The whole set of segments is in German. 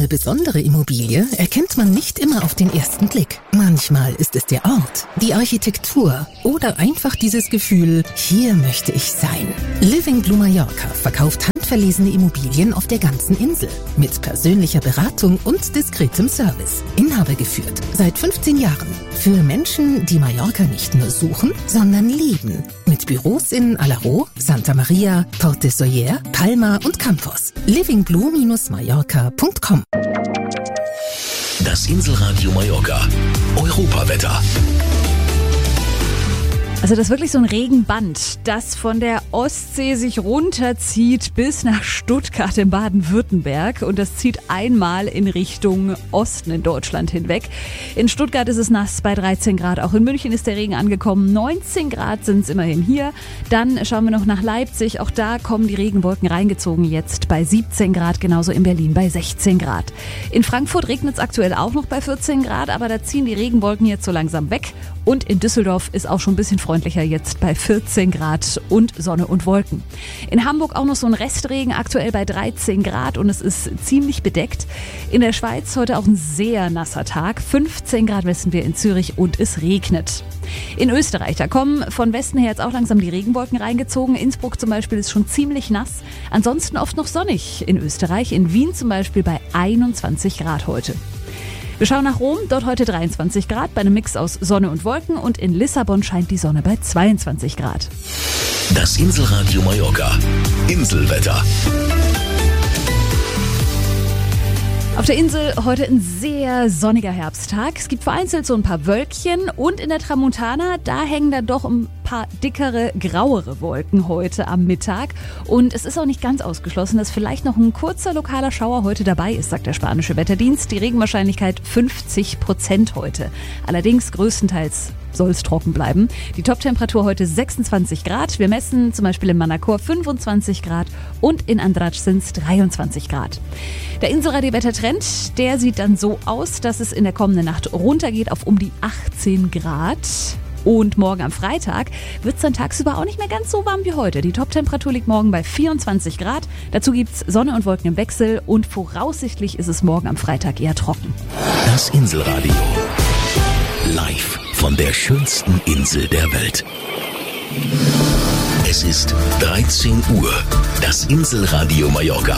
Eine besondere Immobilie erkennt man nicht immer auf den ersten Blick. Manchmal ist es der Ort, die Architektur oder einfach dieses Gefühl, hier möchte ich sein. Living Blue Mallorca verkauft handverlesene Immobilien auf der ganzen Insel mit persönlicher Beratung und diskretem Service. Inhaber geführt seit 15 Jahren. Für Menschen, die Mallorca nicht nur suchen, sondern lieben. Mit Büros in Alaró, Santa Maria, Port de Sóller, Palma und Campos. livingblue-mallorca.com. Das Inselradio Mallorca. Europawetter. Also das ist wirklich so ein Regenband, das von der Ostsee sich runterzieht bis nach Stuttgart in Baden-Württemberg. Und das zieht einmal in Richtung Osten in Deutschland hinweg. In Stuttgart ist es nass bei 13 Grad. Auch in München ist der Regen angekommen. 19 Grad sind es immerhin hier. Dann schauen wir noch nach Leipzig. Auch da kommen die Regenwolken reingezogen jetzt bei 17 Grad. Genauso in Berlin bei 16 Grad. In Frankfurt regnet es aktuell auch noch bei 14 Grad. Aber da ziehen die Regenwolken jetzt so langsam weg. Und in Düsseldorf ist auch schon ein bisschen freundlicher jetzt bei 14 Grad und Sonne und Wolken. In Hamburg auch noch so ein Restregen, aktuell bei 13 Grad und es ist ziemlich bedeckt. In der Schweiz heute auch ein sehr nasser Tag. 15 Grad messen wir in Zürich und es regnet. In Österreich, da kommen von Westen her jetzt auch langsam die Regenwolken reingezogen. Innsbruck zum Beispiel ist schon ziemlich nass. Ansonsten oft noch sonnig in Österreich. In Wien zum Beispiel bei 21 Grad heute. Wir schauen nach Rom, dort heute 23 Grad bei einem Mix aus Sonne und Wolken und in Lissabon scheint die Sonne bei 22 Grad. Das Inselradio Mallorca. Inselwetter. Auf der Insel heute ein sehr sonniger Herbsttag. Es gibt vereinzelt so ein paar Wölkchen und in der Tramontana, da hängen da doch ein paar dickere, grauere Wolken heute am Mittag. Und es ist auch nicht ganz ausgeschlossen, dass vielleicht noch ein kurzer lokaler Schauer heute dabei ist, sagt der spanische Wetterdienst. Die Regenwahrscheinlichkeit 50% heute. Allerdings größtenteils soll es trocken bleiben. Die Toptemperatur heute 26 Grad. Wir messen zum Beispiel in Manacor 25 Grad und in Andratx sind es 23 Grad. Der Inselradio-Wettertrend, der sieht dann so aus, dass es in der kommenden Nacht runtergeht auf um die 18 Grad. Und morgen am Freitag wird es dann tagsüber auch nicht mehr ganz so warm wie heute. Die Toptemperatur liegt morgen bei 24 Grad. Dazu gibt es Sonne und Wolken im Wechsel und voraussichtlich ist es morgen am Freitag eher trocken. Das Inselradio. Live von der schönsten Insel der Welt. Es ist 13 Uhr. Das Inselradio Mallorca.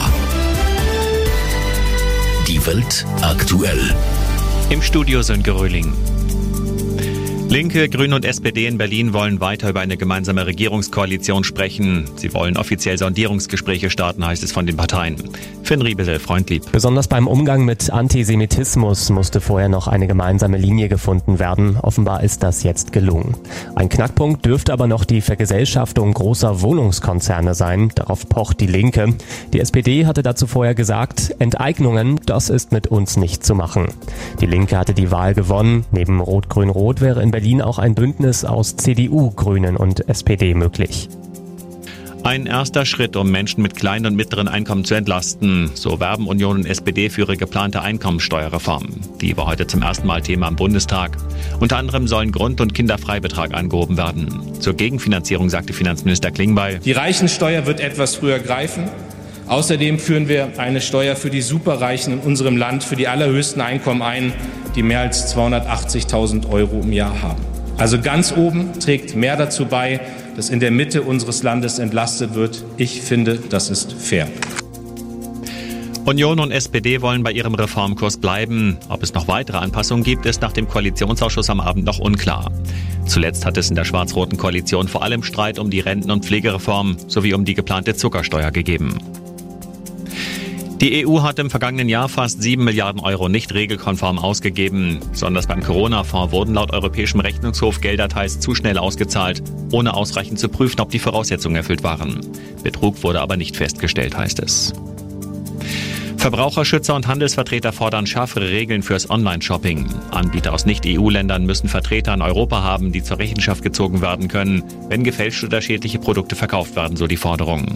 Die Welt aktuell. Im Studio Sönke Röhling. Linke, Grüne und SPD in Berlin wollen weiter über eine gemeinsame Regierungskoalition sprechen. Sie wollen offiziell Sondierungsgespräche starten, heißt es von den Parteien. Finn Riebele, Freundlieb. Besonders beim Umgang mit Antisemitismus musste vorher noch eine gemeinsame Linie gefunden werden. Offenbar ist das jetzt gelungen. Ein Knackpunkt dürfte aber noch die Vergesellschaftung großer Wohnungskonzerne sein. Darauf pocht die Linke. Die SPD hatte dazu vorher gesagt, Enteignungen, das ist mit uns nicht zu machen. Die Linke hatte die Wahl gewonnen. Neben Rot-Grün-Rot wäre in Berlin auch ein Bündnis aus CDU, Grünen und SPD möglich. Ein erster Schritt, um Menschen mit kleinen und mittleren Einkommen zu entlasten. So werben Union und SPD für ihre geplante Einkommensteuerreform. Die war heute zum ersten Mal Thema im Bundestag. Unter anderem sollen Grund- und Kinderfreibetrag angehoben werden. Zur Gegenfinanzierung sagte Finanzminister Klingbeil: Die Reichensteuer wird etwas früher greifen. Außerdem führen wir eine Steuer für die Superreichen in unserem Land für die allerhöchsten Einkommen ein, die mehr als 280.000 Euro im Jahr haben. Also ganz oben trägt mehr dazu bei, dass in der Mitte unseres Landes entlastet wird. Ich finde, das ist fair. Union und SPD wollen bei ihrem Reformkurs bleiben. Ob es noch weitere Anpassungen gibt, ist nach dem Koalitionsausschuss am Abend noch unklar. Zuletzt hat es in der schwarz-roten Koalition vor allem Streit um die Renten- und Pflegereform sowie um die geplante Zuckersteuer gegeben. Die EU hat im vergangenen Jahr fast 7 Milliarden Euro nicht regelkonform ausgegeben. Besonders beim Corona-Fonds wurden laut Europäischem Rechnungshof Gelder teils zu schnell ausgezahlt, ohne ausreichend zu prüfen, ob die Voraussetzungen erfüllt waren. Betrug wurde aber nicht festgestellt, heißt es. Verbraucherschützer und Handelsvertreter fordern schärfere Regeln fürs Online-Shopping. Anbieter aus Nicht-EU-Ländern müssen Vertreter in Europa haben, die zur Rechenschaft gezogen werden können, wenn gefälschte oder schädliche Produkte verkauft werden, so die Forderung.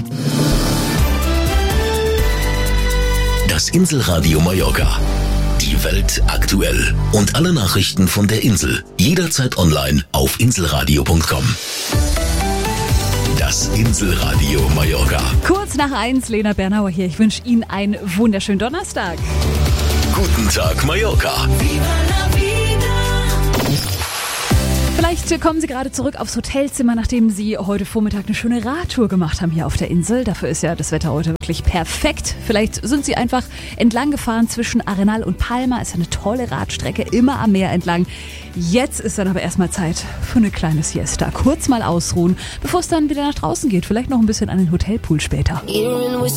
Das Inselradio Mallorca. Die Welt aktuell. Und alle Nachrichten von der Insel. Jederzeit online auf inselradio.com. Das Inselradio Mallorca. Kurz nach 1, Lena Bernauer hier. Ich wünsche Ihnen einen wunderschönen Donnerstag. Guten Tag Mallorca. Vielleicht kommen Sie gerade zurück aufs Hotelzimmer, nachdem Sie heute Vormittag eine schöne Radtour gemacht haben hier auf der Insel. Dafür ist ja das Wetter heute wirklich perfekt. Vielleicht sind Sie einfach entlang gefahren zwischen Arenal und Palma. Ist ja eine tolle Radstrecke, immer am Meer entlang. Jetzt ist dann aber erstmal Zeit für eine kleine Siesta. Kurz mal ausruhen, bevor es dann wieder nach draußen geht. Vielleicht noch ein bisschen an den Hotelpool später.